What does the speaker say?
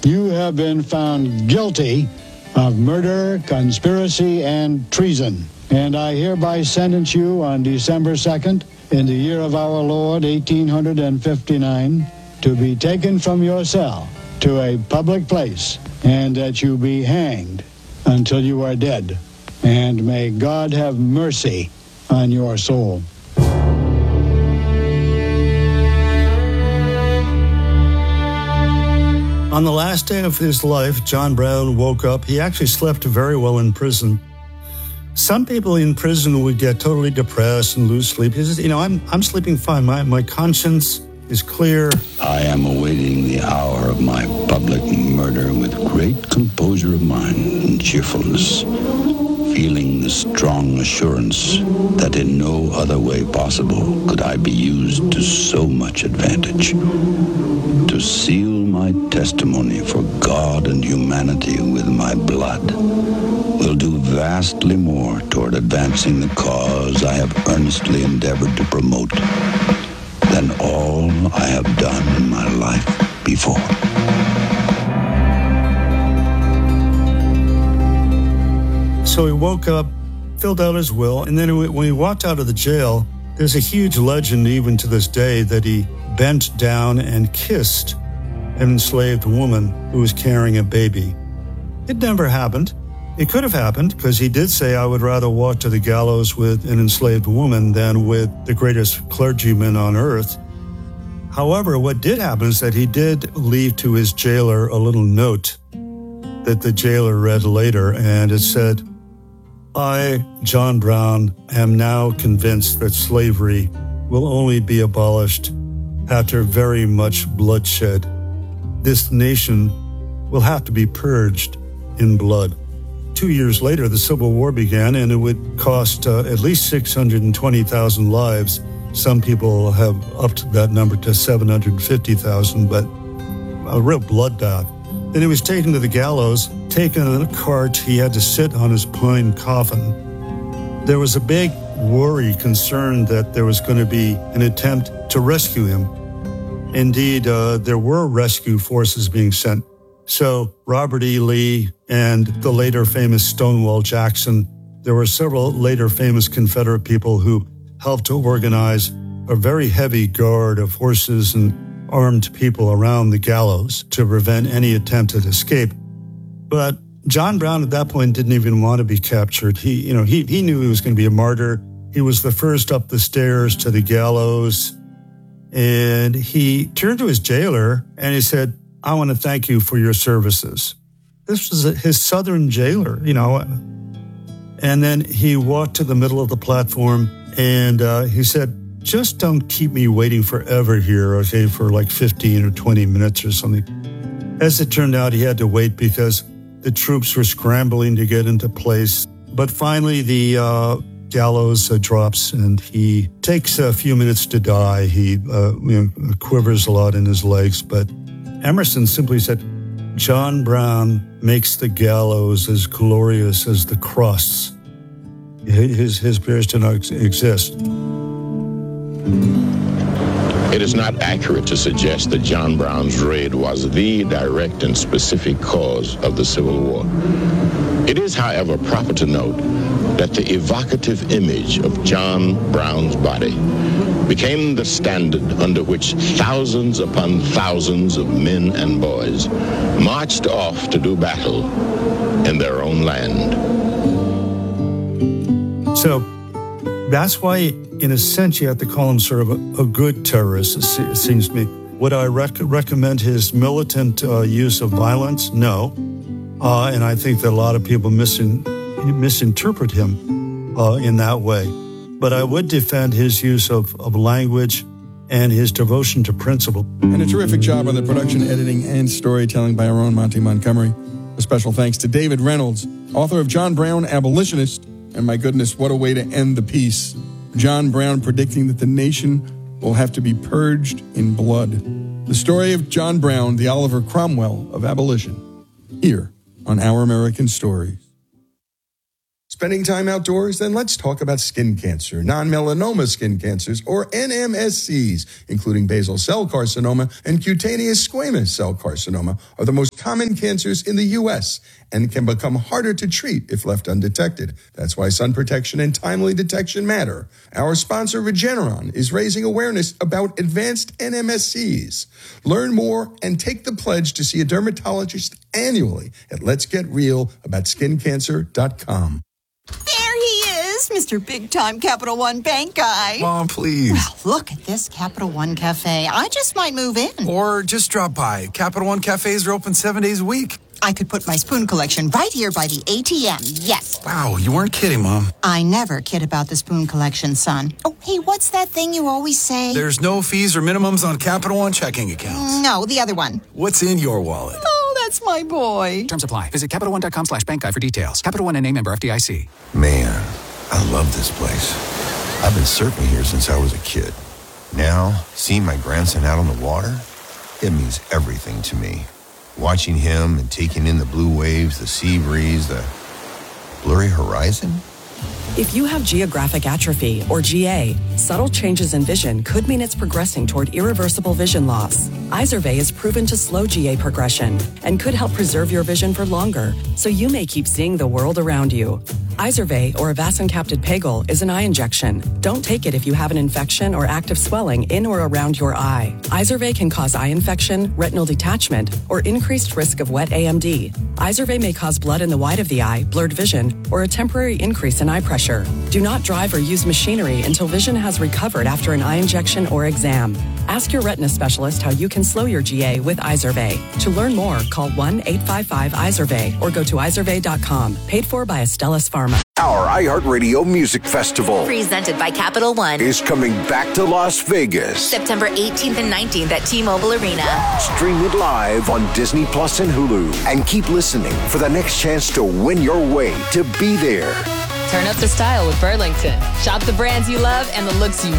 You have been found guilty of murder, conspiracy, and treason. And I hereby sentence you on December 2nd, in the year of our Lord, 1859, to be taken from your cell to a public place, and that you be hanged until you are dead. And may God have mercy on your soul. On the last day of his life, John Brown woke up. He actually slept very well in prison. Some people in prison would get totally depressed and lose sleep. He says, I'm sleeping fine. My conscience is clear. I am awaiting the hour of my public murder with great composure of mind and cheerfulness, feeling the strong assurance that in no other way possible could I be used to so much advantage. To seal my testimony for God and humanity with my blood will do vastly more toward advancing the cause I have earnestly endeavored to promote than all I have done in my life before. So he woke up, filled out his will, and then when he walked out of the jail, there's a huge legend even to this day that he bent down and kissed an enslaved woman who was carrying a baby. It never happened. It could have happened because he did say, I would rather walk to the gallows with an enslaved woman than with the greatest clergyman on earth. However, what did happen is that he did leave to his jailer a little note that the jailer read later, and it said, I, John Brown, am now convinced that slavery will only be abolished after very much bloodshed. This nation will have to be purged in blood. 2 years later, the Civil War began, and it would cost at least 620,000 lives. Some people have upped that number to 750,000, but a real bloodbath. Then he was taken to the gallows, taken in a cart. He had to sit on his pine coffin. There was a big worry, concern that there was going to be an attempt to rescue him. Indeed, there were rescue forces being sent. So Robert E. Lee and the later famous Stonewall Jackson, there were several later famous Confederate people who helped to organize a very heavy guard of horses and armed people around the gallows to prevent any attempt at escape. But John Brown at that point didn't even want to be captured. He knew he was going to be a martyr. He was the first up the stairs to the gallows. And he turned to his jailer and he said, I want to thank you for your services. This was his southern jailer, And then he walked to the middle of the platform and he said, just don't keep me waiting forever here, okay, for like 15 or 20 minutes or something. As it turned out, he had to wait because the troops were scrambling to get into place. But finally, the gallows drops and he takes a few minutes to die. He quivers a lot in his legs. But Emerson simply said, John Brown makes the gallows as glorious as the cross. His peers do not exist. It is not accurate to suggest that John Brown's raid was the direct and specific cause of the Civil War. It is, however, proper to note that the evocative image of John Brown's body became the standard under which thousands upon thousands of men and boys marched off to do battle in their own land. So that's why, in a sense, you have to call him sort of a good terrorist, it seems to me. Would I recommend his militant use of violence? No. And I think that a lot of people misinterpret him in that way. But I would defend his use of language and his devotion to principle. And a terrific job on the production, editing, and storytelling by our own Monty Montgomery. A special thanks to David Reynolds, author of John Brown, Abolitionist. And my goodness, what a way to end the piece. John Brown predicting that the nation will have to be purged in blood. The story of John Brown, the Oliver Cromwell of abolition, here on Our American Stories. Spending time outdoors? Then let's talk about skin cancer. Non-melanoma skin cancers, or NMSCs, including basal cell carcinoma and cutaneous squamous cell carcinoma, are the most common cancers in the U.S. and can become harder to treat if left undetected. That's why sun protection and timely detection matter. Our sponsor, Regeneron, is raising awareness about advanced NMSCs. Learn more and take the pledge to see a dermatologist annually at letsgetrealaboutSkinCancer.com. There he is, Mr. Big-Time Capital One Bank guy. Mom, please. Well, look at this Capital One Cafe. I just might move in. Or just drop by. Capital One cafes are open 7 days a week. I could put my spoon collection right here by the ATM. Yes. Wow, you weren't kidding, Mom. I never kid about the spoon collection, son. Oh, hey, what's that thing you always say? There's no fees or minimums on Capital One checking accounts. No, the other one. What's in your wallet? Oh, that's my boy. Terms apply. Visit CapitalOne.com/bank guide for details. Capital One NA, member FDIC. Man, I love this place. I've been surfing here since I was a kid. Now, seeing my grandson out on the water, it means everything to me. Watching him and taking in the blue waves, the sea breeze, the blurry horizon. If you have geographic atrophy, or GA, subtle changes in vision could mean it's progressing toward irreversible vision loss. Izervay is proven to slow GA progression and could help preserve your vision for longer, so you may keep seeing the world around you. Izervay, or avacincaptad pegol, is an eye injection. Don't take it if you have an infection or active swelling in or around your eye. Izervay can cause eye infection, retinal detachment, or increased risk of wet AMD. Izervay may cause blood in the white of the eye, blurred vision, or a temporary increase in eye pressure. Do not drive or use machinery until vision has recovered after an eye injection or exam. Ask your retina specialist how you can slow your GA with Izervay. To learn more, call 1-855-IZERVAY or go to izervay.com. Paid for by Astellas Pharma. Our iHeartRadio Music Festival, presented by Capital One, is coming back to Las Vegas. September 18th and 19th at T-Mobile Arena. Stream it live on Disney Plus and Hulu. And keep listening for the next chance to win your way to be there. Turn up the style with Burlington. Shop the brands you love and the looks you